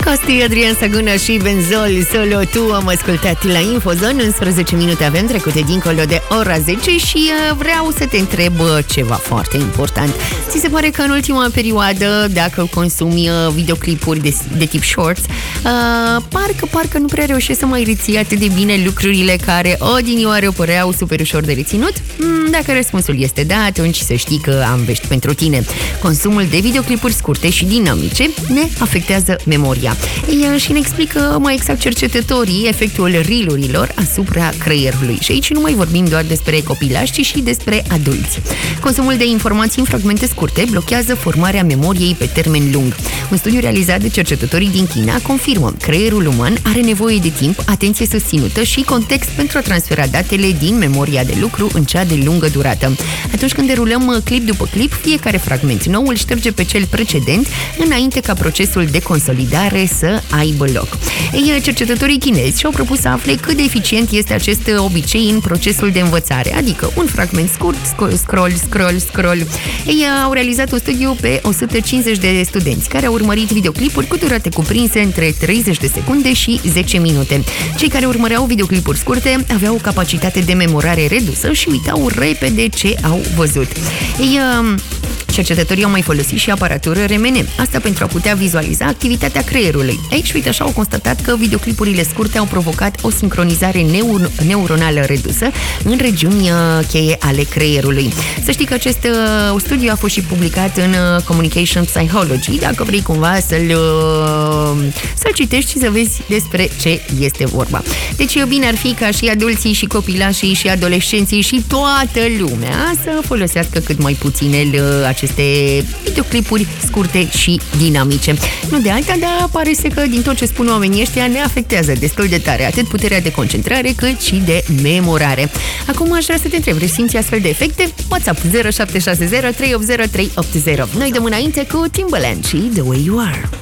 Costi, Adrian Saguna și Benzol, Solo Tu. Am ascultat la Infozone. 11 minute avem trecute dincolo de ora 10 și vreau să te întreb ceva foarte important. Ți se pare că în ultima perioadă, dacă consumi videoclipuri de tip shorts, parcă nu prea reușești să mai reții atât de bine lucrurile care odinioară păreau super ușor de reținut? Dacă răspunsul este da, atunci să știi că am vești pentru tine. Consumul de videoclipuri scurte și dinamice ne afectează memoria. Și ne explică mai exact cercetătorii efectul reel-urilor asupra creierului. Și aici nu mai vorbim doar despre copilași, ci și despre adulți. Consumul de informații în fragmente scurte blochează formarea memoriei pe termen lung. Un studiu realizat de cercetătorii din China confirmă: creierul uman are nevoie de timp, atenție susținută și context pentru a transfera datele din memoria de lucru în cea de lungă durată. Atunci când derulăm clip după clip, fiecare fragment nou îl șterge pe cel precedent înainte ca procesul de consolidare să aibă loc. Cercetătorii chinezi și-au propus să afle cât de eficient este acest obicei în procesul de învățare, adică un fragment scurt, scroll. Ei au realizat un studiu pe 150 de studenți care au urmărit videoclipuri cu durate cuprinse între 30 de secunde și 10 minute. Cei care urmăreau videoclipuri scurte aveau o capacitate de memorare redusă și uitau repede ce au văzut. Cercetătorii au mai folosit și aparatură RMN, asta pentru a putea vizualiza activitatea creierului. Aici, uite așa, au constatat că videoclipurile scurte au provocat o sincronizare neuronală redusă în regiuni cheie ale creierului. Să știi că acest studiu a fost și publicat în Communication Psychology, dacă vrei cumva să-l citești și să vezi despre ce este vorba. Deci, bine ar fi ca și adulții și copilașii și adolescenții și toată lumea să folosească cât mai puține aceste videoclipuri scurte și dinamice. Nu de alta, dar pare că din tot ce spun oamenii ăștia ne afectează destul de tare, atât puterea de concentrare cât și de memorare. Acum aș vrea să te întreb, resimți astfel de efecte? WhatsApp 0760 380 380. Noi dăm înainte cu Timbaland și The Way You Are.